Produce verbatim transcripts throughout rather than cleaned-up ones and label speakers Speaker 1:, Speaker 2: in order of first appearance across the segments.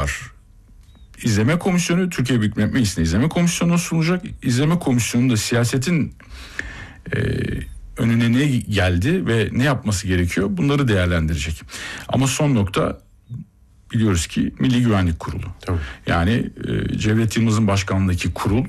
Speaker 1: var. İzleme komisyonu, Türkiye Büyük Millet Meclisi'nde izleme komisyonu sunulacak. İzleme komisyonu da siyasetin e, önüne ne geldi ve ne yapması gerekiyor, bunları değerlendirecek. Ama son nokta, biliyoruz ki Milli Güvenlik Kurulu. Tamam. Yani e, Cevdet Yılmaz'ın başkanlığındaki kurul,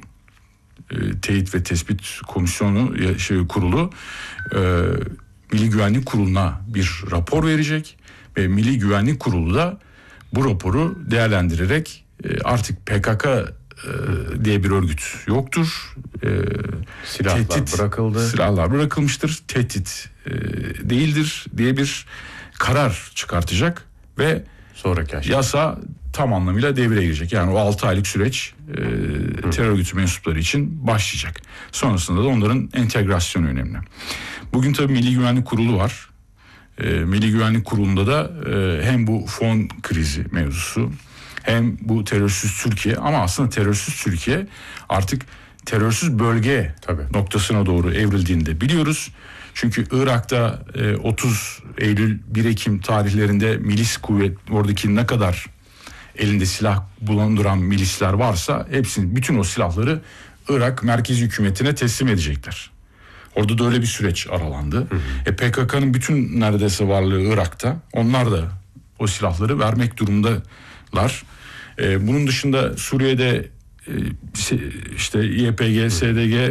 Speaker 1: e, Teyit ve Tespit Komisyonu şey, kurulu e, Milli Güvenlik Kurulu'na bir rapor verecek ve Milli Güvenlik Kurulu da bu raporu değerlendirerek e, artık P K K e, diye bir örgüt yoktur. E,
Speaker 2: silahlar tehdit, bırakıldı.
Speaker 1: Silahlar bırakılmıştır. Tehdit e, değildir diye bir karar çıkartacak ve sonraki aşama, yasa tam anlamıyla devreye girecek. Yani o altı aylık süreç e, terör örgütü mensupları için başlayacak. Sonrasında da onların entegrasyonu önemli. Bugün tabii Milli Güvenlik Kurulu var. E, Milli Güvenlik Kurulu'nda da e, hem bu fon krizi mevzusu, hem bu terörsüz Türkiye, ama aslında terörsüz Türkiye artık terörsüz bölge tabii noktasına doğru evrildiğini de biliyoruz. Çünkü Irak'ta e, otuz Eylül bir Ekim tarihlerinde milis kuvvet, oradaki ne kadar elinde silah bulunduran milisler varsa hepsini, bütün o silahları Irak merkezi hükümetine teslim edecekler. Orada da öyle bir süreç aralandı. Hı hı. E, P K K'nın bütün neredeyse varlığı Irak'ta. Onlar da o silahları vermek durumundalar. E, bunun dışında Suriye'de e, işte Y P G, S D G e,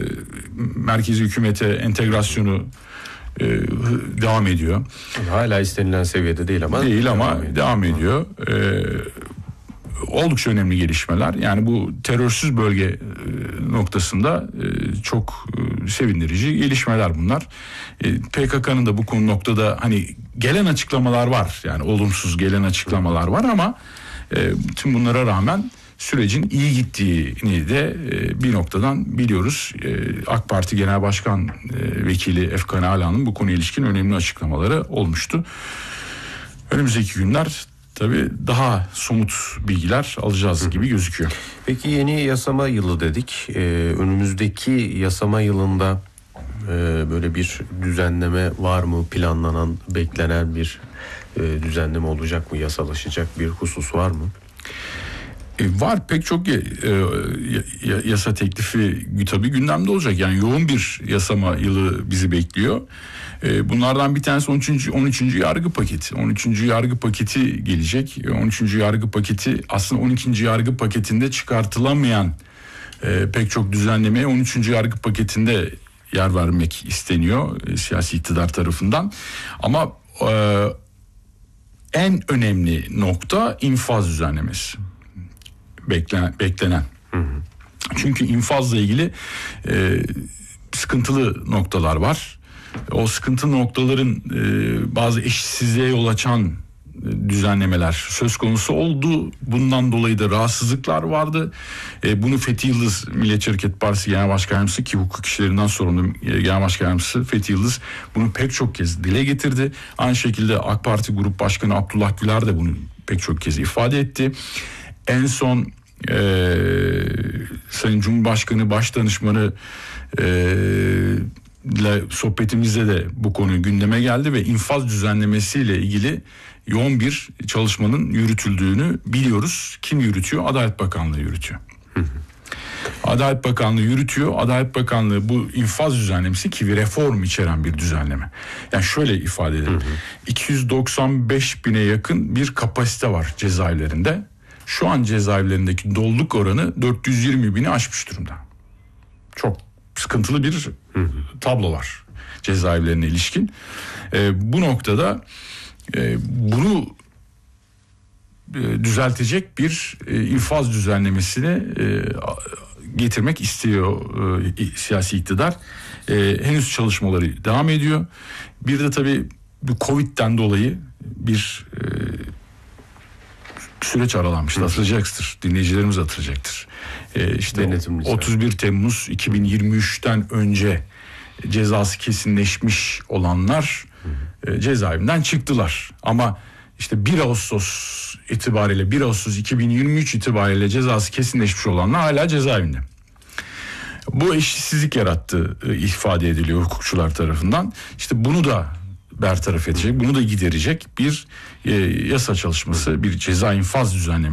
Speaker 1: merkezi hükümete entegrasyonu e, devam ediyor.
Speaker 2: Hala istenilen seviyede değil ama
Speaker 1: değil ama devam ediyor. Devam ediyor. E, oldukça önemli gelişmeler. Yani bu terörsüz bölge e, noktasında e, çok e, sevindirici gelişmeler bunlar. E, P K K'nın da bu konu noktada hani gelen açıklamalar var. Yani olumsuz gelen açıklamalar var ama e, tüm bunlara rağmen sürecin iyi gittiğini de e, bir noktadan biliyoruz. E, AK Parti Genel Başkan e, Vekili Efkan Ala'nın bu konuya ilişkin önemli açıklamaları olmuştu. Önümüzdeki günler tabii daha somut bilgiler alacağız gibi gözüküyor.
Speaker 2: Peki yeni yasama yılı dedik. Ee, önümüzdeki yasama yılında e, böyle bir düzenleme var mı? Planlanan, beklenen bir e, düzenleme olacak mı? Yasalaşacak bir husus var mı?
Speaker 1: E, var pek çok e, yasa teklifi tabii gündemde olacak. Yani yoğun bir yasama yılı bizi bekliyor. E, bunlardan bir tanesi on üçüncü on üçüncü yargı paketi. on üçüncü yargı paketi gelecek. on üçüncü yargı paketi aslında on ikinci yargı paketinde çıkartılamayan e, pek çok düzenlemeye on üçüncü yargı paketinde yer vermek isteniyor e, siyasi iktidar tarafından. Ama e, en önemli nokta infaz düzenlemesi. Beklenen, beklenen. Hı hı. Çünkü infazla ilgili e, sıkıntılı noktalar var. O sıkıntılı noktaların e, bazı eşitsizliğe yol açan e, düzenlemeler söz konusu oldu. Bundan dolayı da rahatsızlıklar vardı. E, bunu Fethi Yıldız, Milliyetçi Hareket Partisi Genel Başkan Yardımcısı, ki hukuk işlerinden sorumlu e, Genel Başkan Yardımcısı Fethi Yıldız bunu pek çok kez dile getirdi. Aynı şekilde AK Parti Grup Başkanı Abdullah Güler de bunu pek çok kez ifade etti. En son e, Sayın Cumhurbaşkanı Başdanışmanı e, ile sohbetimizde de bu konu gündeme geldi ve infaz düzenlemesiyle ilgili yoğun bir çalışmanın yürütüldüğünü biliyoruz. Kim yürütüyor? Adalet Bakanlığı yürütüyor. Hı hı. Adalet Bakanlığı yürütüyor. Adalet Bakanlığı bu infaz düzenlemesi, ki bir reform içeren bir düzenleme. Yani şöyle ifade edelim. Hı hı. iki yüz doksan beş bine yakın bir kapasite var cezaevlerinde. Şu an cezaevlerindeki doluluk oranı dört yüz yirmi bini aşmış durumda. Çok sıkıntılı bir hı hı. tablo var cezaevlerine ilişkin. Ee, bu noktada e, bunu e, düzeltecek bir e, infaz düzenlemesini e, getirmek istiyor e, siyasi iktidar. E, henüz çalışmaları devam ediyor. Bir de tabii bu Covid'den dolayı bir e, süreç aralanmıştı. Hatırlayacaktır. Dinleyicilerimiz hatırlayacaktır. Ee, işte otuz bir Temmuz iki bin yirmi üçten önce cezası kesinleşmiş olanlar e, cezaevinden çıktılar. Ama işte bir Ağustos itibariyle bir Ağustos iki bin yirmi üç itibariyle cezası kesinleşmiş olanlar hala cezaevinde. Bu eşitsizlik yarattı e, ifade ediliyor hukukçular tarafından. İşte bunu da bertaraf edecek, bunu da giderecek bir e, yasa çalışması, bir ceza infaz düzenlemesi